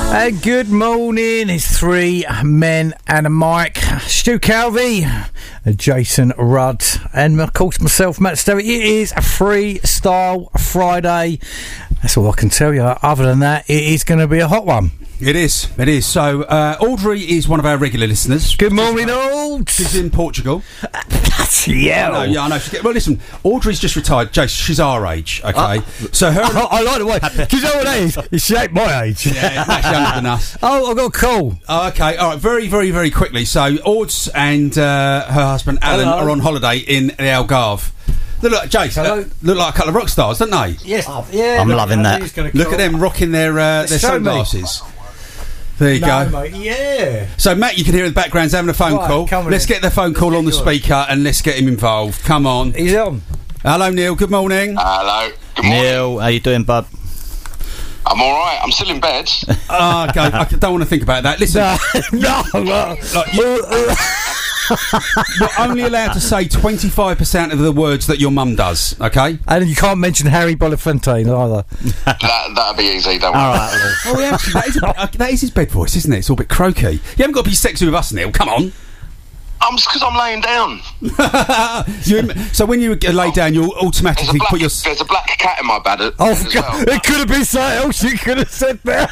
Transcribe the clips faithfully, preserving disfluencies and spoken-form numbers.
Uh, good morning, it's three men and a mic. Stu Calvi, uh, Jason Rudd, and of course myself, Matt Sterry. It is a Freestyle Friday. That's all I can tell you. Other than that, it is going to be a hot one. It is, it is. So, uh, Audrey is one of our regular listeners. Good morning, Aud. She's in Portugal. yeah. I know, yeah, I know. She get, well, listen, Audrey's just retired. Jason, she's our age, okay? Uh, so her... I, I like the way... Do you know what that is? She ain't my age. Yeah, much younger than us. Oh, I've got a call. Oh, okay, all right, very, very, very quickly. So, Auds and uh, her husband, Alan, Hello. are on holiday in the Algarve. They look, Jace, uh, look like a couple of rock stars, don't they? Yes. Oh, yeah. I'm loving that. Look at them rocking their, uh, their sunglasses. Me. There you no, go. Mate, yeah. So, Matt, you can hear in the background's having a phone right, call. Let's in. get the phone let's call on the speaker and let's get him involved. Come on. He's on. Hello, Neil. Good morning. Hello. Good morning. Neil, how you doing, bud? I'm all right. I'm still in bed. Oh, okay. I don't want to think about that. Listen. no, no. Like, you, you're only allowed to say twenty-five percent of the words that your mum does, okay? And you can't mention Harry Belafonte either. that, that'll be easy, don't worry. All right. Oh, yeah, actually, that is, a, uh, that is his bed voice, isn't it? It's all a bit croaky. You haven't got to be sexy with us, Neil. Come on. I'm because I'm laying down. So when you lay down, you'll automatically black, put your... There's a black cat in my bed. Oh, well. It could have been something else you could have said there.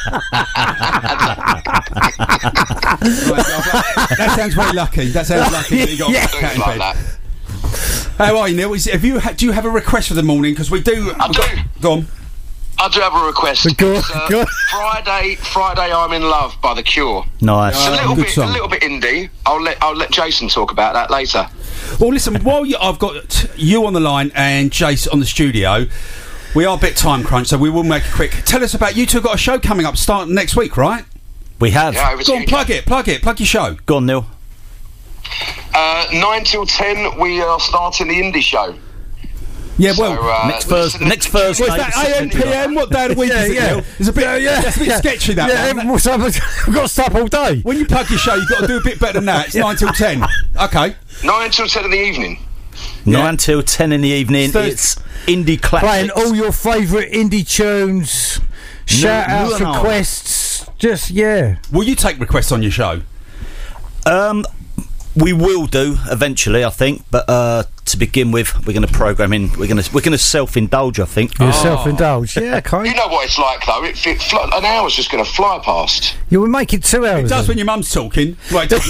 That sounds very lucky. That sounds lucky that you got yeah. a cat in like bed. That. How are you, Neil? Is, have you, do you have a request for the morning? Because we do... I do. Go on. I do have a request. Go, uh, go. Friday, Friday, I'm in Love by The Cure. Nice. It's a little uh, bit, song. a little bit indie. I'll let I'll let Jason talk about that later. Well, listen. While you, I've got you on the line and Jace on the studio, we are a bit time crunch, so we will make it quick. Tell us about you two. Got a show coming up starting next week, right? We have. Yeah, over Go on, plug it, plug it, plug your show. Go on, Neil. Uh, nine till ten, we are starting the indie show. Yeah, well, so, uh, next Thursday. Next Thursday. What's that? A M P M. What day of the week yeah, is it? Yeah, Neil? It's a bit, yeah, yeah, it's a bit yeah. sketchy that. Yeah, one. what's up? We've got to stop all day. When you plug your show, you've got to do a bit better than that. It's nine till ten. Okay. Nine till ten in the evening. Nine Yeah. till ten in the evening. So it's indie classics. Playing all your favourite indie tunes, shout No, outs, no, no. requests. Just yeah. Will you take requests on your show? Um, we will do eventually, I think. But uh, to begin with, we're going to program in. We're going to we're going to self indulge. I think. You self-indulge. Yeah, okay. You know what it's like, though. It, it fl- an hour's just going to fly past. You will make it two hours. It does when your mum's talking. Right. Yeah.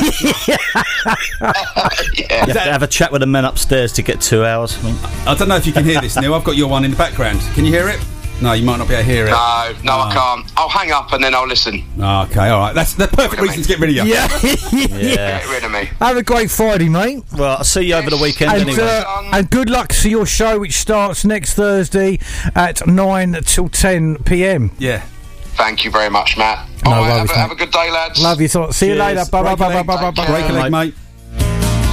You have to have a chat with the men upstairs to get two hours. I mean, I don't know if you can hear this, Neil. I've got your one in the background. Can you hear it? No, you might not be able to hear it. No, no, I can't. I'll hang up and then I'll listen. Oh, okay, all right. That's the perfect reason to get rid of you. Yeah. yeah. Get rid of me. Have a great Friday, mate. Well, I'll see you over the weekend And, anyway. uh, and good luck to your show, which starts next Thursday at nine till ten p.m. Yeah. Thank you very much, Matt. No All right, worries, have, a, mate. have a good day, lads. Love you. So, see you Cheers. later. Bye bye Break a bye leg. bye bye bye. Break a leg, mate.